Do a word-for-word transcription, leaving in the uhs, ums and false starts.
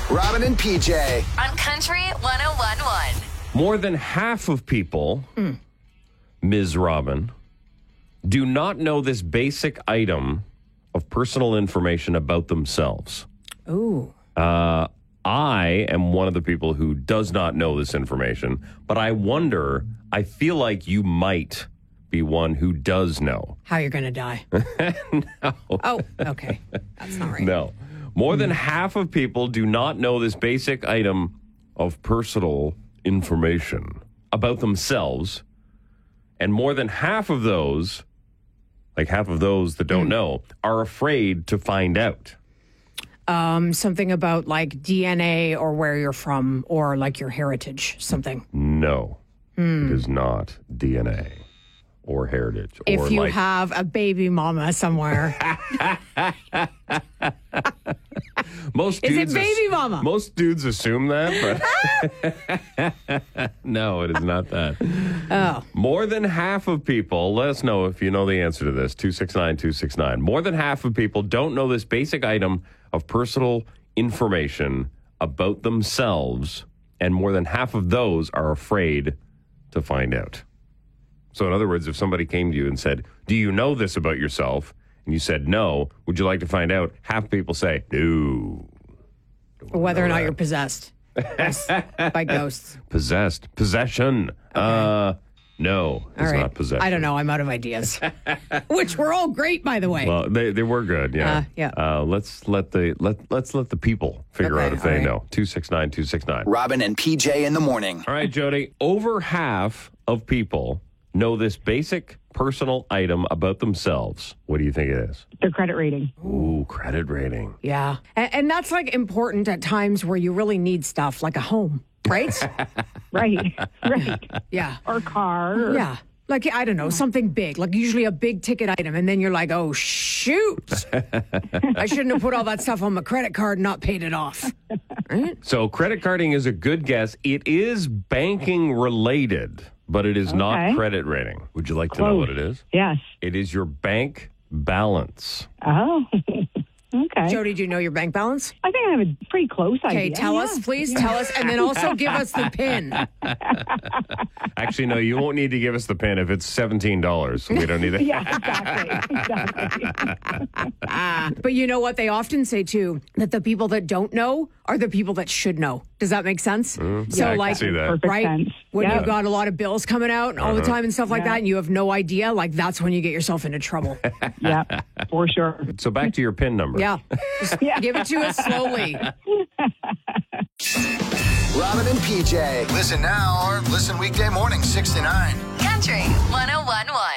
Robin and P J. On Country one oh one point one. More than half of people, mm. Miz Robin, do not know this basic item of personal information about themselves. Ooh. Uh, I am one of the people who does not know this information, but I wonder, I feel like you might be one who does know. How you're going to die. No. Oh, okay. That's not right. No. More than half of people do not know this basic item of personal information about themselves. And more than half of those, like half of those that don't mm. know, are afraid to find out. Um, something about like D N A or where you're from or like your heritage, something. No, mm. it is not D N A or heritage. If or you like... have a baby mama somewhere. Most is dudes it baby ass- mama? Most dudes assume that, but no, it is not that. Oh. More than half of people, let us know if you know the answer to this, two six nine two six nine. More than half of people don't know this basic item of personal information about themselves, and more than half of those are afraid to find out. So in other words, if somebody came to you and said, do you know this about yourself? And you said no, would you like to find out? Half of people say, no. Whether or not that. You're possessed by ghosts. Possessed. Possession. Okay. Uh, no, it's right. not possession. I don't know. I'm out of ideas. Which were all great, by the way. Well, they they were good, yeah. Uh, yeah. Uh, let's let the let let's let the people figure okay, out if they right. know. Two six nine two six nine. Robin and P J in the morning. All right, Jody. Over half of people know this basic personal item about themselves. What do you think it is? Their credit rating. Ooh, credit rating. Yeah. And, and that's like important at times where you really need stuff like a home, right? Right. Right. Yeah. Or car. Or... Yeah. Like, I don't know, something big, like usually a big ticket item. And then you're like, oh, shoot. I shouldn't have put all that stuff on my credit card and not paid it off. Right? So credit carding is a good guess. It is banking related, but it is okay. not credit rating. Would you like to Close. know what it is? Yes. It is your bank balance. Oh, okay. Jody, do you know your bank balance? I think I have a pretty close idea. Okay, tell yeah. us, please, yeah. tell us, and then also give us the PIN. Actually, no, you won't need to give us the PIN if it's seventeen dollars. So we don't need it. Yeah, exactly. exactly. uh, but you know what? They often say, too, that the people that don't know are the people that should know. Does that make sense? Mm, so, yeah, I like, can see that. Perfect right? sense. When yeah. you've got a lot of bills coming out all uh-huh. the time and stuff like yeah. that, and you have no idea, like, that's when you get yourself into trouble. Yeah, for sure. So back to your PIN number. Yeah. Just yeah. give it to us slowly. Robin and P J. Listen now or listen weekday morning, six to nine. Country one oh one point one.